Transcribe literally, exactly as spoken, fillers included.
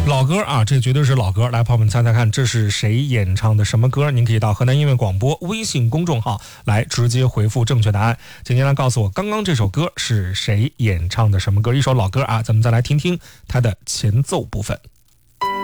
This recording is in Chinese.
老歌啊，这绝对是老歌。来，朋友们猜猜看，这是谁演唱的什么歌？您可以到河南音乐广播微信公众号来直接回复正确答案。请您来告诉我，刚刚这首歌是谁演唱的什么歌？一首老歌啊，咱们再来听听它的前奏部分。